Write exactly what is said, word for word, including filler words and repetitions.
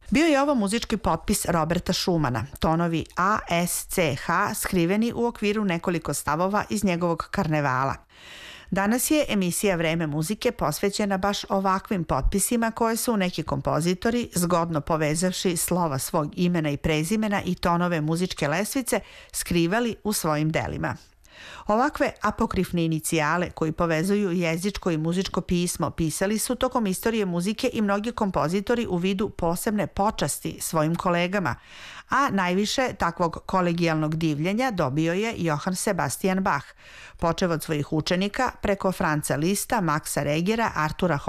Bio je ovo muzički potpis Roberta Schumana, tonovi A, S, C, H skriveni u okviru nekoliko stavova iz njegovog karnevala. Danas je emisija Vreme muzike posvećena baš ovakvim potpisima koje su neki kompozitori, zgodno povezavši slova svog imena i prezimena i tonove muzičke lestvice, skrivali u svojim delima. Ovakve apokrifne inicijale koji povezuju jezičko i muzičko pismo pisali su tokom istorije muzike i mnogi kompozitori u vidu posebne počasti svojim kolegama, a najviše takvog kolegijalnog divljenja dobio je Johann Sebastian Bach, počev od svojih učenika preko Franza Lista, Maxa Regera, Artura